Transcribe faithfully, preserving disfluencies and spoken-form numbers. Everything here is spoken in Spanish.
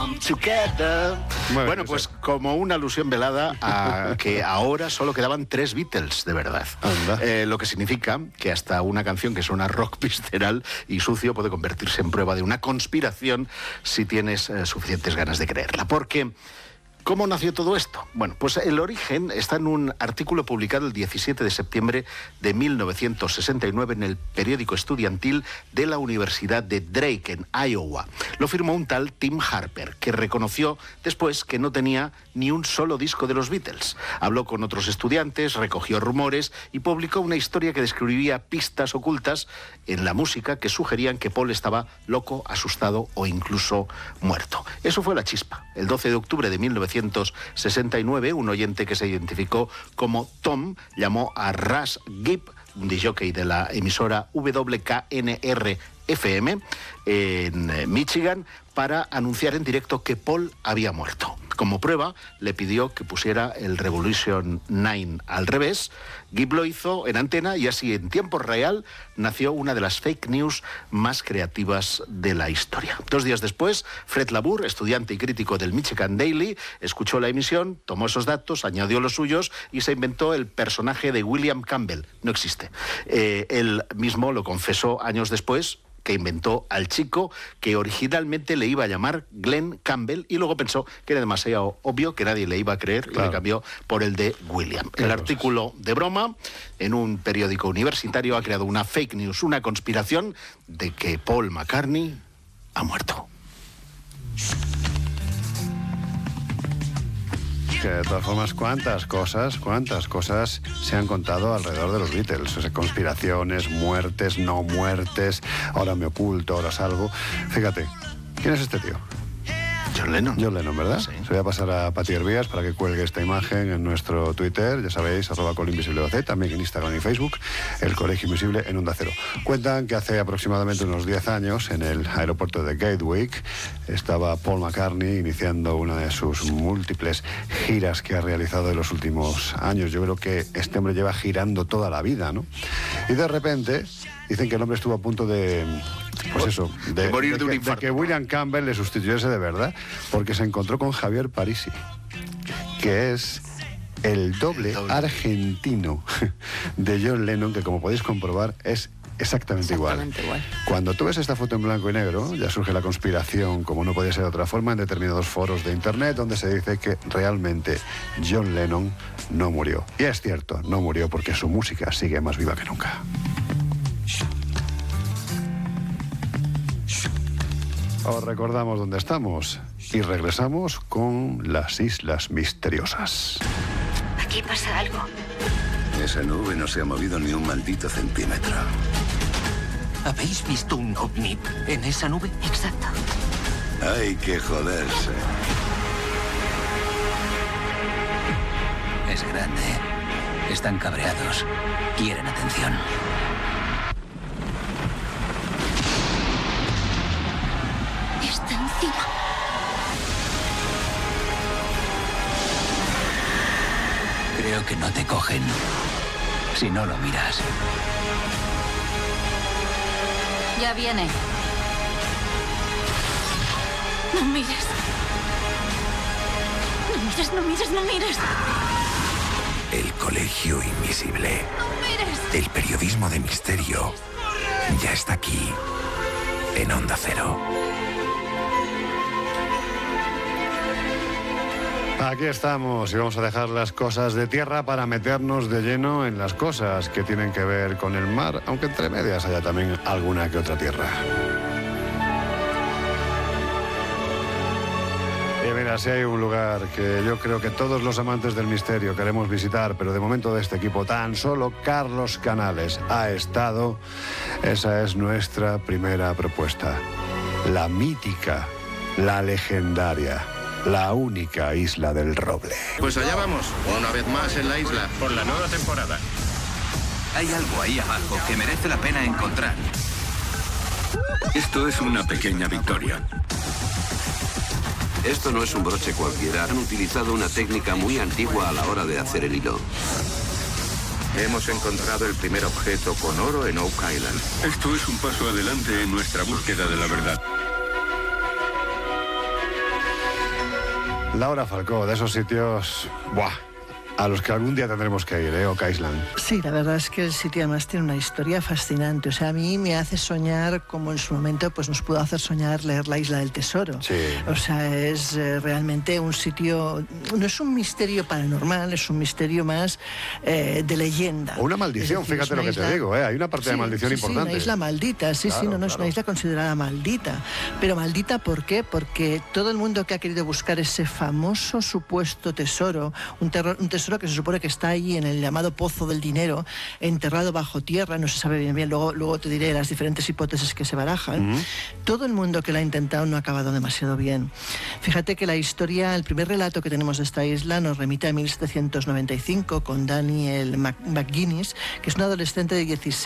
come together. Bueno, bueno pues como una alusión velada a que ahora solo quedaban tres Beatles, de verdad. Eh, lo que significa que hasta una canción que suena rock visceral y sucio puede convertirse en prueba de una conspiración si tienes eh, suficientes ganas de creerla. Porque... ¿cómo nació todo esto? Bueno, pues el origen está en un artículo publicado el diecisiete de septiembre de mil novecientos sesenta y nueve en el periódico estudiantil de la Universidad de Drake, en Iowa. Lo firmó un tal Tim Harper, que reconoció después que no tenía ni un solo disco de los Beatles. Habló con otros estudiantes, recogió rumores y publicó una historia que describía pistas ocultas en la música que sugerían que Paul estaba loco, asustado o incluso muerto. Eso fue la chispa. El doce de octubre de mil novecientos sesenta y nueve, un oyente que se identificó como Tom llamó a Russ Gibb, un disc-jockey de la emisora W K N R F M en Michigan, para anunciar en directo que Paul había muerto. Como prueba, le pidió que pusiera el Revolution nueve al revés. Gibb lo hizo en antena y así, en tiempo real, nació una de las fake news más creativas de la historia. Dos días después, Fred Labour, estudiante y crítico del Michigan Daily, escuchó la emisión, tomó esos datos, añadió los suyos y se inventó el personaje de William Campbell. No existe. Eh, él mismo lo confesó años después, que inventó al chico que originalmente le iba a llamar Glenn Campbell y luego pensó que era demasiado obvio, que nadie le iba a creer, claro, y le cambió por el de William. El claro, artículo de broma en un periódico universitario ha creado una fake news, una conspiración de que Paul McCartney ha muerto. Que de todas formas, cuántas cosas, cuántas cosas se han contado alrededor de los Beatles. O sea, conspiraciones, muertes, no muertes, ahora me oculto, ahora salgo. Fíjate, ¿quién es este tío? John Lennon. John Lennon, ¿verdad? Sí. Se voy a pasar a Pati Hervías para que cuelgue esta imagen en nuestro Twitter, ya sabéis, arroba colinvisibleoc, también en Instagram y Facebook, el Colegio Invisible en Onda Cero. Cuentan que hace aproximadamente unos diez años, en el aeropuerto de Gatwick, estaba Paul McCartney iniciando una de sus múltiples giras que ha realizado en los últimos años. Yo creo que este hombre lleva girando toda la vida, ¿no? Y de repente... dicen que el hombre estuvo a punto de, pues eso, de, de morir de un de, infarto. de que William Campbell le sustituyese de verdad, porque se encontró con Javier Parisi, que es el doble, el doble. argentino de John Lennon, que como podéis comprobar es exactamente, exactamente igual. igual. Cuando tú ves esta foto en blanco y negro, ya surge la conspiración, como no podía ser de otra forma, en determinados foros de internet, donde se dice que realmente John Lennon no murió. Y es cierto, no murió porque su música sigue más viva que nunca. Os recordamos dónde estamos y regresamos con las Islas Misteriosas. Aquí pasa algo. Esa nube no se ha movido ni un maldito centímetro. ¿Habéis visto un ovni en esa nube? Exacto. Hay que joderse. Es grande. Están cabreados. Quieren atención. Está encima. Creo que no te cogen si no lo miras. Ya viene. No mires. No mires, no mires, no mires. El Colegio Invisible. No mires. El periodismo de misterio ya está aquí, en Onda Cero. Aquí estamos y vamos a dejar las cosas de tierra para meternos de lleno en las cosas que tienen que ver con el mar, aunque entre medias haya también alguna que otra tierra. Y mira, si hay un lugar que yo creo que todos los amantes del misterio queremos visitar, pero de momento de este equipo tan solo Carlos Canales ha estado, esa es nuestra primera propuesta. La mítica, la legendaria, la única isla del Roble. Pues allá vamos, una vez más en la isla, por la nueva temporada. Hay algo ahí abajo que merece la pena encontrar. Esto es una pequeña victoria. Esto no es un broche cualquiera. Han utilizado una técnica muy antigua a la hora de hacer el hilo. Hemos encontrado el primer objeto con oro en Oak Island. Esto es un paso adelante en nuestra búsqueda de la verdad. Laura Falcó, de esos sitios, ¡buah!, a los que algún día tendremos que ir, ¿eh? Oak Island. Sí, la verdad es que el sitio además tiene una historia fascinante. O sea, a mí me hace soñar como en su momento pues nos pudo hacer soñar leer La Isla del Tesoro. Sí. O sea, es eh, realmente un sitio, no es un misterio paranormal, es un misterio más eh, de leyenda. O una maldición, decir, fíjate lo que isla... te digo, ¿eh? Hay una parte sí, de maldición sí, importante. Sí, una isla maldita, sí, claro, sí, no, no claro. Es una isla considerada maldita. Pero maldita, ¿por qué? Porque todo el mundo que ha querido buscar ese famoso supuesto tesoro, un, terror, un tesoro que se supone que está ahí en el llamado Pozo del Dinero, enterrado bajo tierra, no se sabe bien bien, luego, luego te diré las diferentes hipótesis que se barajan. Uh-huh. Todo el mundo que la ha intentado no ha acabado demasiado bien. Fíjate que la historia, el primer relato que tenemos de esta isla nos remite a mil setecientos noventa y cinco con Daniel McGuinness, que es un adolescente de dieciséis